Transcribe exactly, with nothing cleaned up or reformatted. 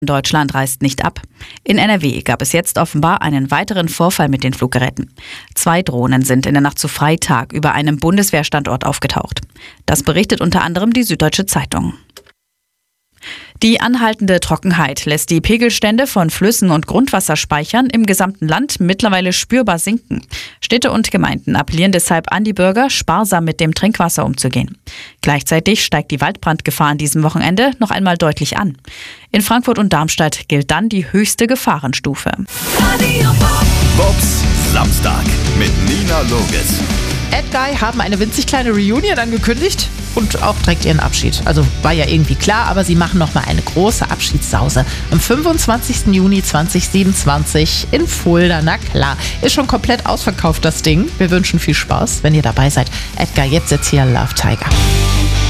Deutschland reist nicht ab. In N R W gab es jetzt offenbar einen weiteren Vorfall mit den Fluggeräten. Zwei Drohnen sind in der Nacht zu Freitag über einem Bundeswehrstandort aufgetaucht. Das berichtet unter anderem die Süddeutsche Zeitung. Die anhaltende Trockenheit lässt die Pegelstände von Flüssen und Grundwasserspeichern im gesamten Land mittlerweile spürbar sinken. Städte und Gemeinden appellieren deshalb an die Bürger, sparsam mit dem Trinkwasser umzugehen. Gleichzeitig steigt die Waldbrandgefahr an diesem Wochenende noch einmal deutlich an. In Frankfurt und Darmstadt gilt dann die höchste Gefahrenstufe. Bobs Samstag mit Nina Loges. Edguy haben eine winzig kleine Reunion angekündigt und auch direkt ihren Abschied. Also war ja irgendwie klar, aber sie machen nochmal eine große Abschiedssause am fünfundzwanzigsten Juni zweitausendsiebenundzwanzig in Fulda. Na klar, ist schon komplett ausverkauft das Ding. Wir wünschen viel Spaß, wenn ihr dabei seid. Edguy, jetzt jetzt hier Love Tiger.